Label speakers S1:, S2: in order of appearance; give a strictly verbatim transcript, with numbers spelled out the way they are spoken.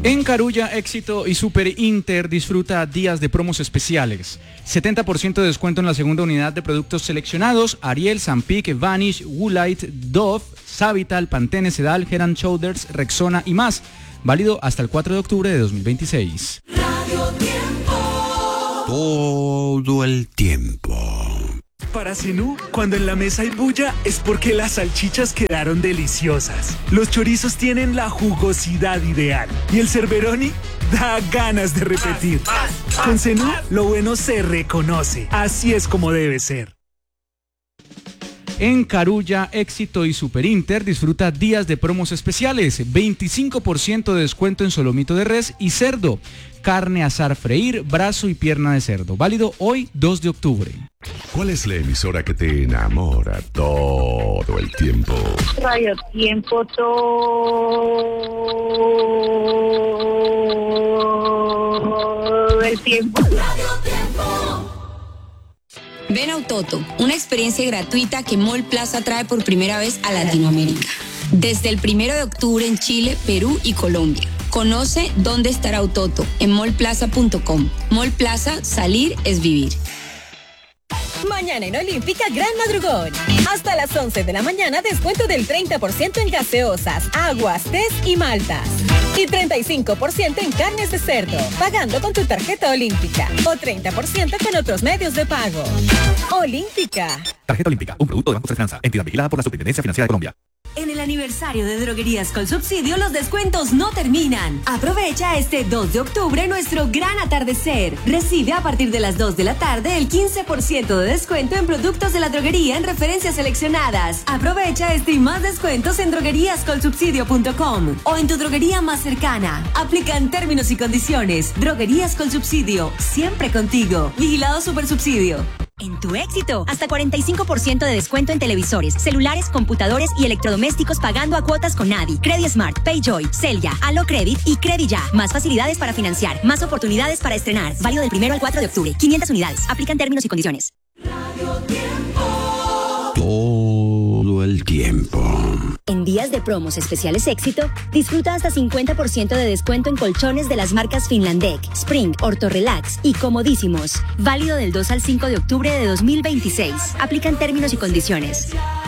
S1: En Carulla, Éxito y Super Inter disfruta días de promos especiales. setenta por ciento de descuento en la segunda unidad de productos seleccionados: Ariel, Zampic, Vanish, Woolite, Dove, Savital, Pantene, Sedal, Head and Shoulders, Rexona y más. Válido hasta el cuatro de octubre de dos mil veintiséis.
S2: Radio Tiempo.
S3: Todo el tiempo.
S4: Para Zenú, cuando en la mesa hay bulla, es porque las salchichas quedaron deliciosas. Los chorizos tienen la jugosidad ideal. Y el Cerberoni da ganas de repetir. Con Zenú, lo bueno se reconoce. Así es como debe ser.
S1: En Carulla, Éxito y Super Inter disfruta días de promos especiales. veinticinco por ciento de descuento en solomito de res y cerdo. Carne asar freír, brazo y pierna de cerdo. Válido hoy, dos de octubre.
S3: ¿Cuál es la emisora que te enamora todo el tiempo?
S5: Radio Tiempo todo el tiempo.
S2: Radio Tiempo.
S6: Ven a Utoto, una experiencia gratuita que Mall Plaza trae por primera vez a Latinoamérica. Desde el primero de octubre en Chile, Perú y Colombia. Conoce dónde estará Utoto en mall plaza punto com. Mall Plaza, salir es vivir.
S7: Mañana en Olímpica, gran madrugón. Hasta las once de la mañana, descuento del treinta por ciento en gaseosas, aguas, tés y maltas. Y treinta y cinco por ciento en carnes de cerdo, pagando con tu tarjeta Olímpica. O treinta por ciento con otros medios de pago. Olímpica.
S8: Tarjeta Olímpica, un producto de Banco de Finanza, entidad vigilada por la Superintendencia Financiera de Colombia.
S9: En el aniversario de Droguerías con Subsidio, los descuentos no terminan. Aprovecha este dos de octubre nuestro gran atardecer. Recibe a partir de las dos de la tarde el quince por ciento de descuento en productos de la droguería en referencias seleccionadas. Aprovecha este y más descuentos en droguerías col subsidio punto com o en tu droguería más cercana. Aplican términos y condiciones. Droguerías con Subsidio, siempre contigo. Vigilado Supersubsidio.
S10: En tu Éxito, hasta cuarenta y cinco por ciento de descuento en televisores, celulares, computadores y electrodomésticos pagando a cuotas con Nadi, Credismart, Payjoy, Celia, Alo Credit y Credija. Más facilidades para financiar, más oportunidades para estrenar. Válido del primero al cuatro de octubre. quinientas unidades. Aplican términos y condiciones.
S2: Radio Tiempo.
S3: Todo el tiempo.
S10: En días de promos especiales Éxito, disfruta hasta cincuenta por ciento de descuento en colchones de las marcas Finlandec, Spring, Orthorelax y Comodísimos. Válido del dos al cinco de octubre de dos mil veintiséis. Aplican términos y condiciones.